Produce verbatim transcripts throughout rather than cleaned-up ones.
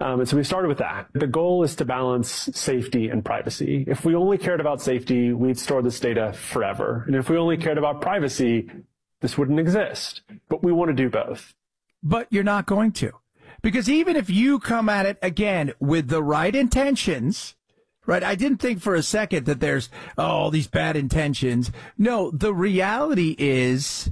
Um, and so we started with that. The goal is to balance safety and privacy. If we only cared about safety, we'd store this data forever. And if we only cared about privacy, this wouldn't exist. But we want to do both. But you're not going to. Because even if you come at it, again, with the right intentions, right? I didn't think for a second that there's, oh, all these bad intentions. No, the reality is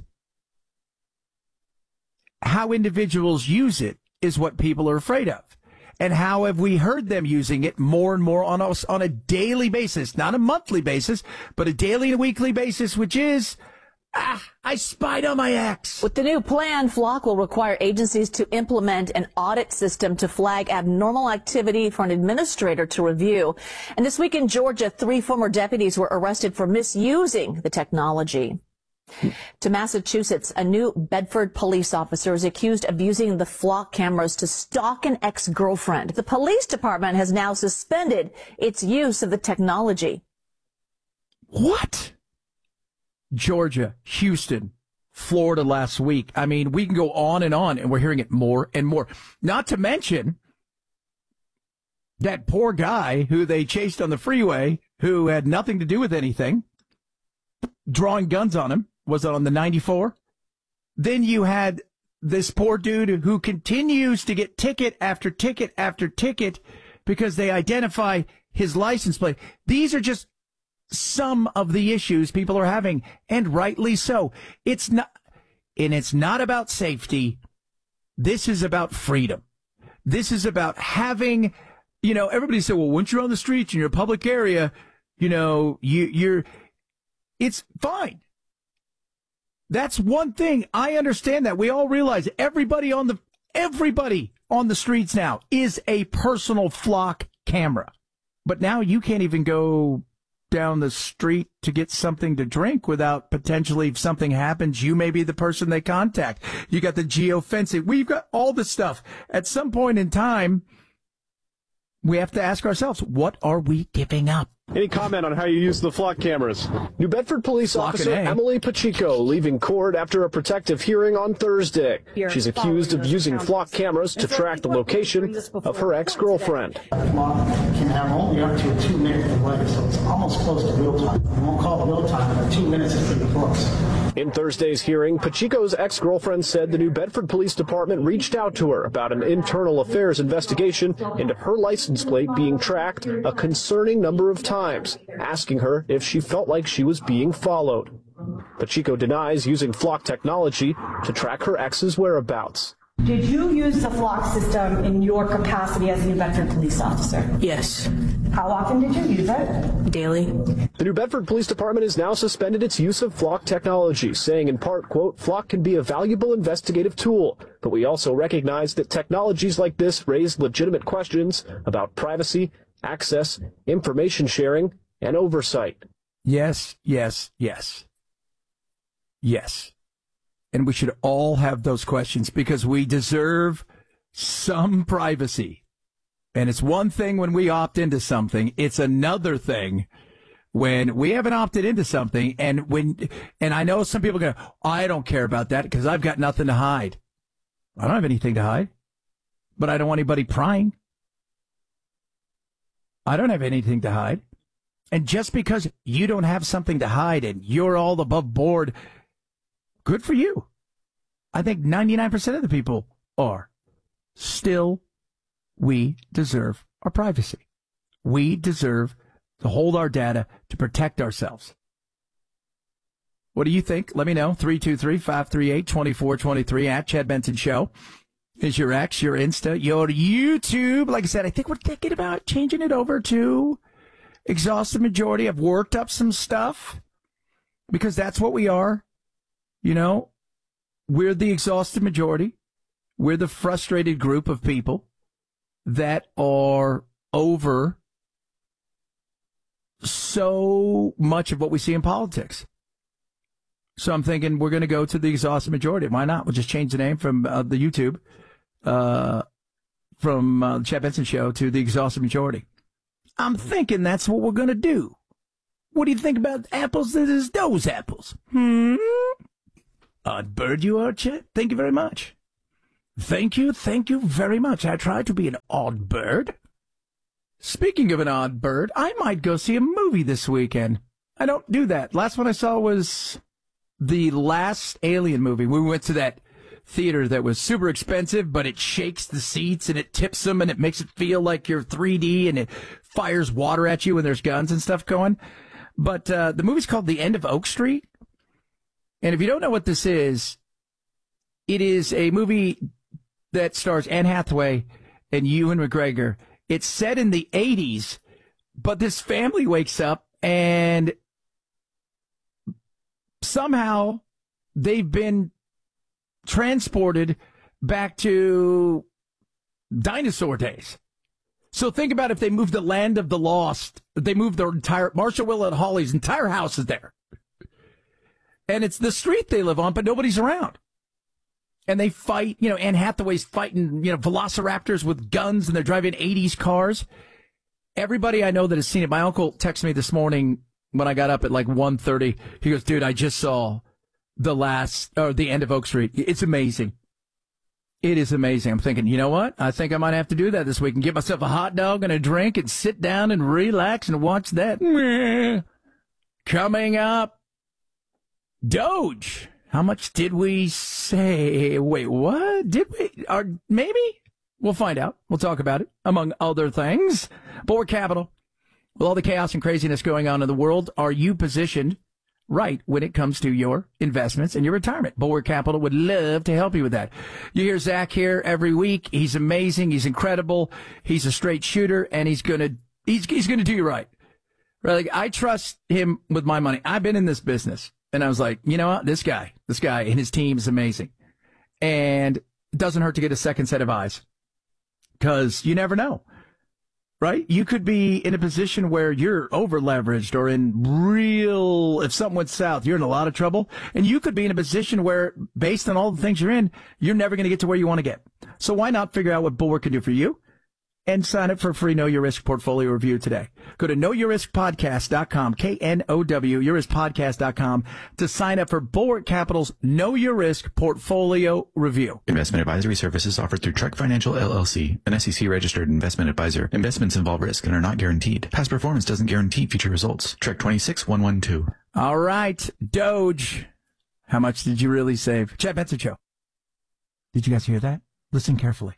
how individuals use it is what people are afraid of. And how have we heard them using it more and more on us on a daily basis, not a monthly basis, but a daily and weekly basis, which is, ah, I spied on my ex. With the new plan, Flock will require agencies to implement an audit system to flag abnormal activity for an administrator to review. And this week in Georgia, three former deputies were arrested for misusing the technology. To Massachusetts, a New Bedford police officer is accused of using the Flock cameras to stalk an ex-girlfriend. The police department has now suspended its use of the technology. What? Georgia, Houston, Florida last week. I mean, we can go on and on, and we're hearing it more and more. Not to mention that poor guy who they chased on the freeway, who had nothing to do with anything, drawing guns on him. Was it on the ninety-four? Then you had this poor dude who continues to get ticket after ticket after ticket because they identify his license plate. These are just some of the issues people are having, and rightly so. It's not, and it's not about safety. This is about freedom. This is about having, you know, everybody said, well, once you're on the streets in your public area, you know, you, you're, it's fine. That's one thing. I understand that. We all realize everybody on the, everybody on the streets now is a personal Flock camera. But now you can't even go down the street to get something to drink without potentially, if something happens, you may be the person they contact. You got the geofencing. We've got all this stuff. At some point in time, we have to ask ourselves, what are we giving up? Any comment on how you use the Flock cameras? New Bedford police Flock officer Emily Pacheco leaving court after a protective hearing on Thursday. She's accused of using Flock cameras to track the location of her ex-girlfriend. Flock can have only up to a two-minute delay, so it's almost close to real time. We won't call it real time, but two minutes is pretty close. In Thursday's hearing, Pacheco's ex-girlfriend said the New Bedford Police Department reached out to her about an internal affairs investigation into her license plate being tracked a concerning number of times, asking her if she felt like she was being followed. Pacheco denies using Flock technology to track her ex's whereabouts. Did you use the Flock system in your capacity as a New Bedford police officer? Yes. How often did you use it? Daily. The New Bedford Police Department has now suspended its use of Flock technology, saying in part, quote, Flock can be a valuable investigative tool, but we also recognize that technologies like this raise legitimate questions about privacy, access, information sharing, and oversight. Yes, yes, yes. Yes. And we should all have those questions because we deserve some privacy. And it's one thing when we opt into something. It's another thing when we haven't opted into something. And when, and I know some people go, I don't care about that because I've got nothing to hide. I don't have anything to hide, but I don't want anybody prying. I don't have anything to hide. And just because you don't have something to hide and you're all above board, good for you. I think ninety-nine percent of the people are. Still, we deserve our privacy. We deserve to hold our data to protect ourselves. What do you think? Let me know. three two three, five three eight, two four two three at Chad Benson Show is your X, your Insta, your YouTube. Like I said, I think we're thinking about changing it over to Exhausted Majority. I've worked up some stuff because that's what we are. You know, we're the exhausted majority. We're the frustrated group of people that are over so much of what we see in politics. So I'm thinking we're going to go to the exhausted majority. Why not? We'll just change the name from uh, the YouTube, uh, from uh, the Chad Benson Show to the exhausted majority. I'm thinking that's what we're going to do. What do you think about apples that is those apples? Hmm? Odd bird you are, Chet. Thank you very much. Thank you, thank you very much. I try to be an odd bird. Speaking of an odd bird, I might go see a movie this weekend. I don't do that. Last one I saw was the last Alien movie. We went to that theater that was super expensive, but it shakes the seats and it tips them and it makes it feel like you're three D and it fires water at you when there's guns and stuff going. But uh, the movie's called The End of Oak Street. And if you don't know what this is, it is a movie that stars Anne Hathaway and Ewan McGregor. It's set in the eighties, but this family wakes up and somehow they've been transported back to dinosaur days. So think about if they moved the Land of the Lost, they moved their entire, Marsha Willett Hawley's entire house is there. And it's the street they live on, but nobody's around. And they fight, you know, Anne Hathaway's fighting, you know, velociraptors with guns, and they're driving eighties cars. Everybody I know that has seen it, my uncle texted me this morning when I got up at like one thirty. He goes, dude, I just saw the last, or the End of Oak Street. It's amazing. It is amazing. I'm thinking, you know what? I think I might have to do that this week and get myself a hot dog and a drink and sit down and relax and watch that. Coming up, Doge. How much did we say? Wait, what? Did we? Or maybe? We'll find out. We'll talk about it, among other things. Bulwark Capital. With all the chaos and craziness going on in the world, are you positioned right when it comes to your investments and your retirement? Bulwark Capital would love to help you with that. You hear Zach here every week. He's amazing. He's incredible. He's a straight shooter, and he's gonna he's he's gonna do you right. Right? Like, I trust him with my money. I've been in this business, and I was like, you know what? This guy, this guy, and his team is amazing, and it doesn't hurt to get a second set of eyes, because you never know. Right? You could be in a position where you're over leveraged or in real, if something went south, you're in a lot of trouble. And you could be in a position where, based on all the things you're in, you're never going to get to where you want to get. So why not figure out what Bulwark can do for you and sign up for a free Know Your Risk portfolio review today? Go to know your risk podcast dot com, K N O W, your risk podcast dot com, to sign up for Bulwark Capital's Know Your Risk portfolio review. Investment advisory services offered through Trek Financial L L C, an S E C-registered investment advisor. Investments involve risk and are not guaranteed. Past performance doesn't guarantee future results. Trek twenty-six one one two. All right, Doge. How much did you really save? Chad Benson Show. Did you guys hear that? Listen carefully.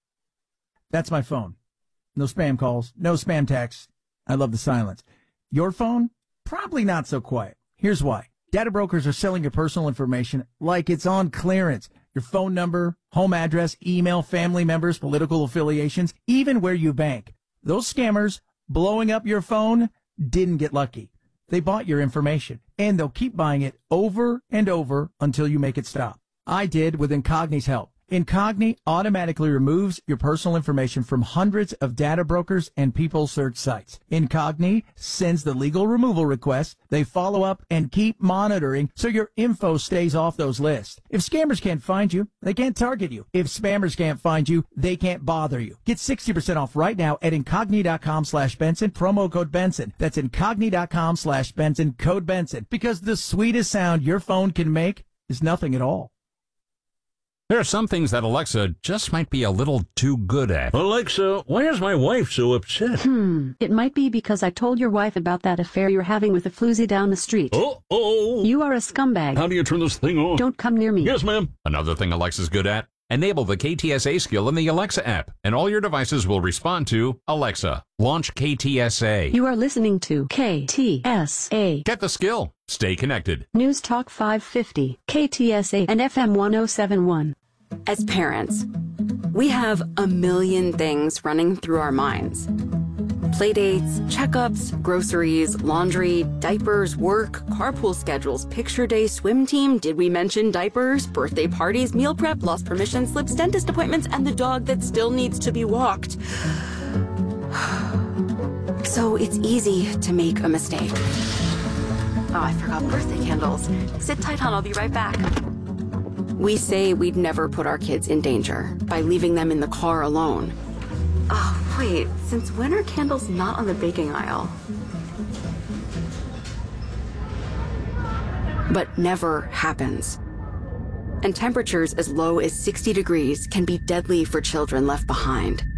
That's my phone. No spam calls, no spam texts. I love the silence. Your phone? Probably not so quiet. Here's why. Data brokers are selling your personal information like it's on clearance. Your phone number, home address, email, family members, political affiliations, even where you bank. Those scammers blowing up your phone didn't get lucky. They bought your information, and they'll keep buying it over and over until you make it stop. I did with Incogni's help. Incogni automatically removes your personal information from hundreds of data brokers and people search sites. Incogni sends the legal removal request. They follow up and keep monitoring so your info stays off those lists. If scammers can't find you, they can't target you. If spammers can't find you, they can't bother you. Get sixty percent off right now at incogni.com slash Benson, promo code Benson. That's incogni.com slash Benson, code Benson. Because the sweetest sound your phone can make is nothing at all. There are some things that Alexa just might be a little too good at. Alexa, why is my wife so upset? Hmm, it might be because I told your wife about that affair you're having with a floozy down the street. Uh-oh. You are a scumbag. How do you turn this thing on? Don't come near me. Yes, ma'am. Another thing Alexa's good at? Enable the K T S A skill in the Alexa app, and all your devices will respond to Alexa. Launch K T S A. You are listening to K T S A. Get the skill. Stay connected. News Talk five fifty, K T S A and F M one oh seven point one. As parents, we have a million things running through our minds. Playdates, checkups, groceries, laundry, diapers, work, carpool schedules, picture day, swim team, did we mention diapers, birthday parties, meal prep, lost permission slips, dentist appointments, and the dog that still needs to be walked. So it's easy to make a mistake. Oh, I forgot birthday candles. Sit tight, hon, I'll be right back. We say we'd never put our kids in danger by leaving them in the car alone. Oh, wait, since when are candles not on the baking aisle? But never happens. And temperatures as low as sixty degrees can be deadly for children left behind.